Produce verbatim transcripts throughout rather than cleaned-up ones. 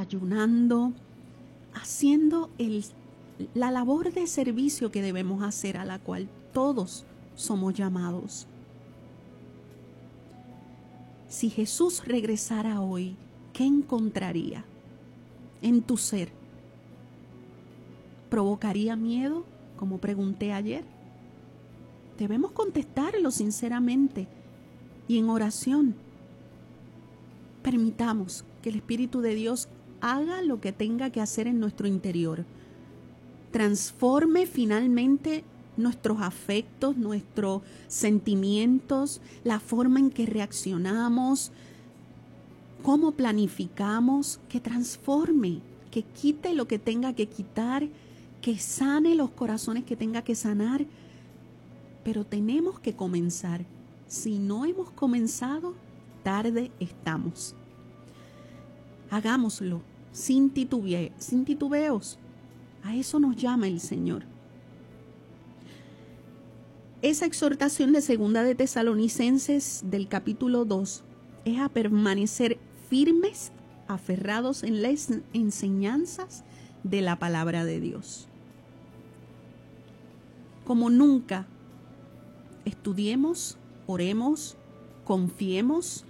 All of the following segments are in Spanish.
ayunando, haciendo el, la labor de servicio que debemos hacer, a la cual todos somos llamados. Si Jesús regresara hoy, ¿qué encontraría en tu ser? ¿Provocaría miedo, como pregunté ayer? Debemos contestarlo sinceramente y en oración. Permitamos que el Espíritu de Dios haga lo que tenga que hacer en nuestro interior. Transforme finalmente nuestros afectos, nuestros sentimientos, la forma en que reaccionamos, cómo planificamos, que transforme, que quite lo que tenga que quitar, que sane los corazones que tenga que sanar. Pero tenemos que comenzar. Si no hemos comenzado, tarde estamos. Hagámoslo sin titube- sin titubeos. A eso nos llama el Señor. Esa exhortación de Segunda de Tesalonicenses del capítulo dos es a permanecer firmes, aferrados en las enseñanzas de la palabra de Dios. Como nunca, estudiemos, oremos, confiemos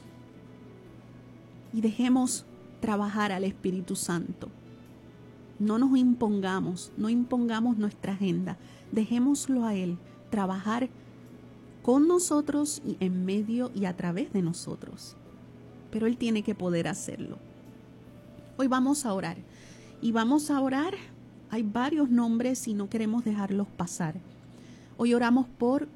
y dejemos trabajar al Espíritu Santo. No nos impongamos, no impongamos nuestra agenda, dejémoslo a Él trabajar con nosotros y en medio y a través de nosotros. Pero Él tiene que poder hacerlo. Hoy vamos a orar. Y vamos a orar, hay varios nombres y no queremos dejarlos pasar. Hoy oramos por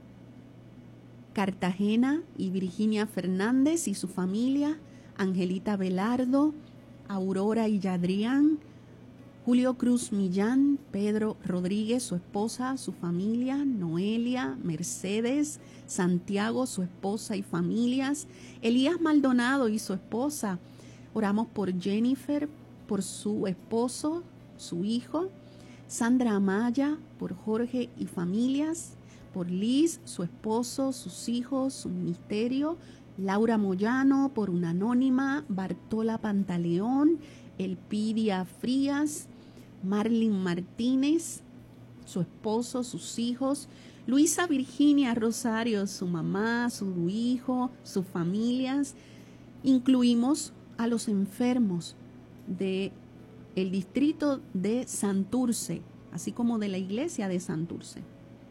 Cartagena y Virginia Fernández y su familia, Angelita Velardo, Aurora y Yadrián, Julio Cruz Millán, Pedro Rodríguez, su esposa, su familia, Noelia, Mercedes, Santiago, su esposa y familias, Elías Maldonado y su esposa. Oramos por Jennifer, por su esposo, su hijo, Sandra Amaya, por Jorge y familias, por Liz, su esposo, sus hijos, su ministerio, Laura Moyano, por una anónima, Bartola Pantaleón, Elpidia Frías, Marlin Martínez, su esposo, sus hijos, Luisa Virginia Rosario, su mamá, su hijo, sus familias. Incluimos a los enfermos de el distrito de Santurce, así como de la iglesia de Santurce.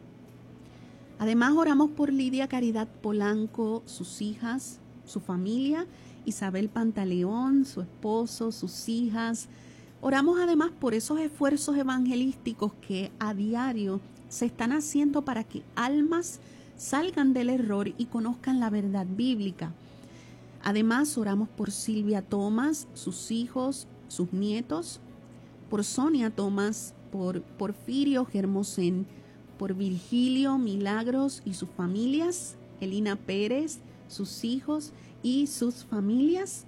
Además oramos por Lidia Caridad Polanco, sus hijas, su familia, Isabel Pantaleón, su esposo, sus hijas. Oramos además por esos esfuerzos evangelísticos que a diario se están haciendo para que almas salgan del error y conozcan la verdad bíblica. Además oramos por Silvia Tomás, sus hijos, sus nietos, por Sonia Tomás, por Porfirio Germosén, por Virgilio Milagros y sus familias, Elina Pérez, sus hijos y sus familias.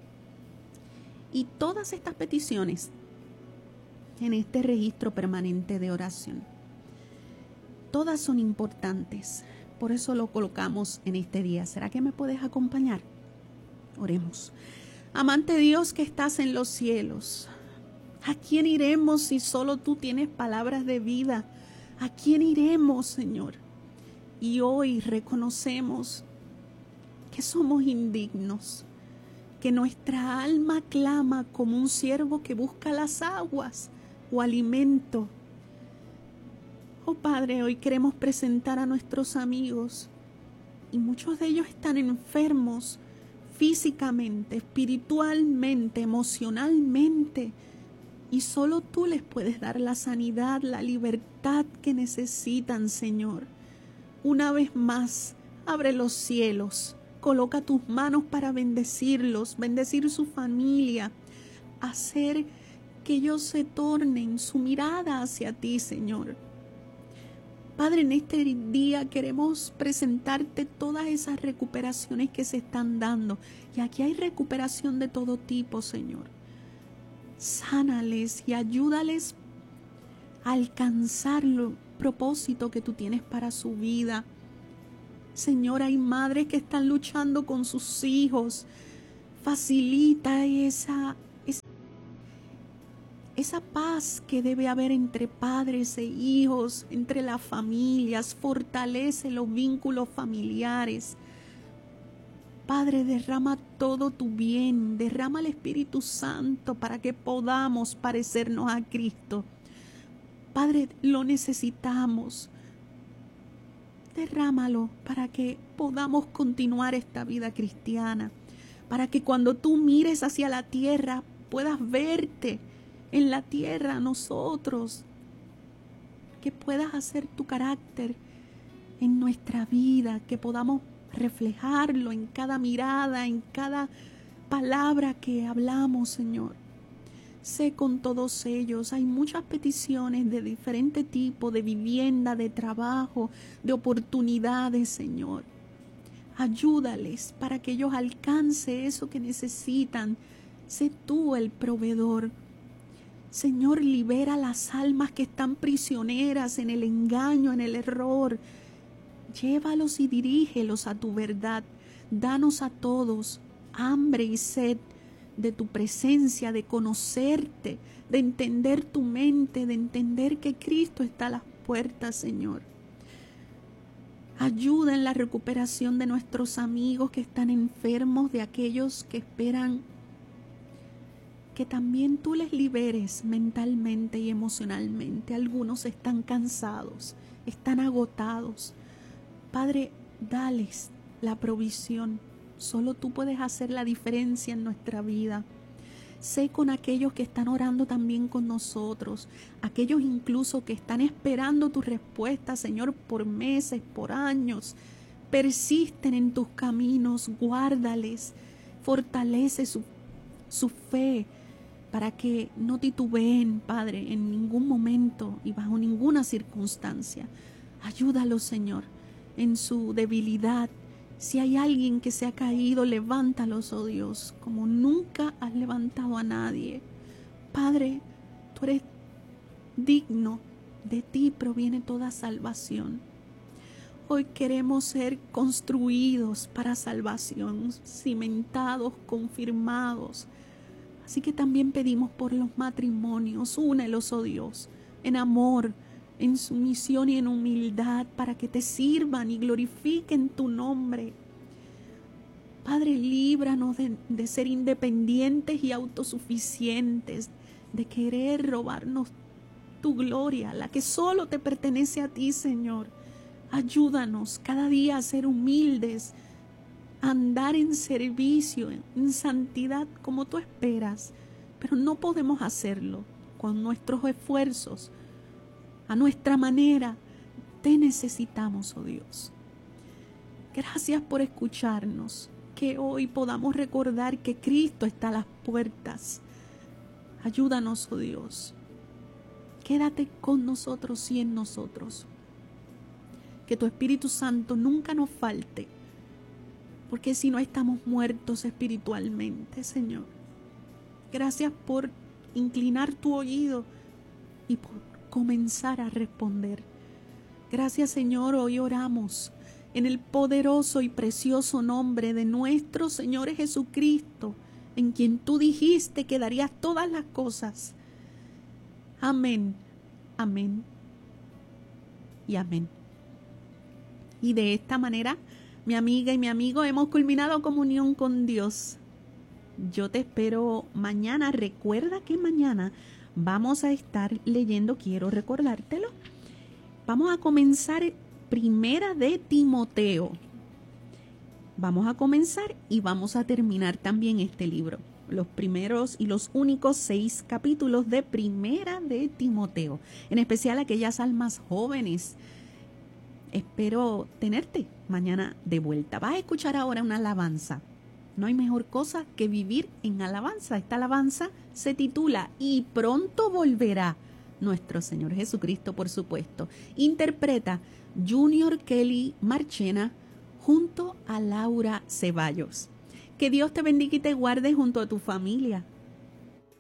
Y todas estas peticiones en este registro permanente de oración, todas son importantes, por eso lo colocamos en este día. ¿Será que me puedes acompañar? Oremos. Amante Dios que estás en los cielos, ¿a quién iremos si solo tú tienes palabras de vida? ¿A quién iremos, Señor? Y hoy reconocemos que somos indignos, que nuestra alma clama como un ciervo que busca las aguas o alimento. Oh Padre, hoy queremos presentar a nuestros amigos y muchos de ellos están enfermos físicamente, espiritualmente, emocionalmente, y solo tú les puedes dar la sanidad, la libertad que necesitan, Señor. Una vez más, abre los cielos. Coloca tus manos para bendecirlos, bendecir su familia, hacer que ellos se tornen su mirada hacia ti, Señor. Padre, en este día queremos presentarte todas esas recuperaciones que se están dando. Y aquí hay recuperación de todo tipo, Señor. Sánales y ayúdales a alcanzar el propósito que tú tienes para su vida. Señor, hay madres que están luchando con sus hijos. Facilita esa, esa esa paz que debe haber entre padres e hijos, entre las familias, fortalece los vínculos familiares. Padre, derrama todo tu bien, derrama el Espíritu Santo para que podamos parecernos a Cristo. Padre, lo necesitamos. Derrámalo para que podamos continuar esta vida cristiana, para que cuando tú mires hacia la tierra puedas verte en la tierra a nosotros, que puedas hacer tu carácter en nuestra vida, que podamos reflejarlo en cada mirada, en cada palabra que hablamos, Señor. Sé con todos ellos. Hay muchas peticiones de diferente tipo, de vivienda, de trabajo, de oportunidades, Señor. Ayúdales para que ellos alcancen eso que necesitan. Sé tú el proveedor. Señor, libera las almas que están prisioneras en el engaño, en el error. Llévalos y dirígelos a tu verdad. Danos a todos hambre y sed de tu presencia, de conocerte, de entender tu mente, de entender que Cristo está a las puertas, Señor. Ayuda en la recuperación de nuestros amigos que están enfermos, de aquellos que esperan que también tú les liberes mentalmente y emocionalmente. Algunos están cansados, están agotados. Padre, dales la provisión. Solo tú puedes hacer la diferencia en nuestra vida. Sé con aquellos que están orando también con nosotros, aquellos incluso que están esperando tu respuesta, Señor, por meses, por años. Persisten en tus caminos, guárdales, fortalece su, su fe para que no titubeen, Padre, en ningún momento y bajo ninguna circunstancia. Ayúdalos, Señor, en su debilidad. Si hay alguien que se ha caído, levántalos, oh Dios, como nunca has levantado a nadie. Padre, tú eres digno, de ti proviene toda salvación. Hoy queremos ser construidos para salvación, cimentados, confirmados. Así que también pedimos por los matrimonios, únelos, oh Dios, en amor, en sumisión y en humildad, para que te sirvan y glorifiquen tu nombre. Padre, líbranos de, de ser independientes y autosuficientes, de querer robarnos tu gloria, la que solo te pertenece a ti, Señor. Ayúdanos cada día a ser humildes, a andar en servicio, en santidad como tú esperas, pero no podemos hacerlo con nuestros esfuerzos. A nuestra manera, te necesitamos, oh Dios. Gracias por escucharnos, que hoy podamos recordar que Cristo está a las puertas. Ayúdanos, oh Dios. Quédate con nosotros y en nosotros. Que tu Espíritu Santo nunca nos falte, porque si no estamos muertos espiritualmente, Señor. Gracias por inclinar tu oído y por comenzar a responder. Gracias, Señor, hoy oramos en el poderoso y precioso nombre de nuestro Señor Jesucristo, en quien tú dijiste que darías todas las cosas. Amén, amén y amén. Y de esta manera, mi amiga y mi amigo, hemos culminado comunión con Dios. Yo te espero mañana. Recuerda que mañana vamos a estar leyendo, quiero recordártelo. Vamos a comenzar Primera de Timoteo. Vamos a comenzar y vamos a terminar también este libro. Los primeros y los únicos seis capítulos de Primera de Timoteo. En especial aquellas almas jóvenes. Espero tenerte mañana de vuelta. Vas a escuchar ahora una alabanza. No hay mejor cosa que vivir en alabanza. Esta alabanza se titula Y pronto volverá nuestro Señor Jesucristo, por supuesto. Interpreta Junior Kelly Marchena junto a Laura Ceballos. Que Dios te bendiga y te guarde junto a tu familia.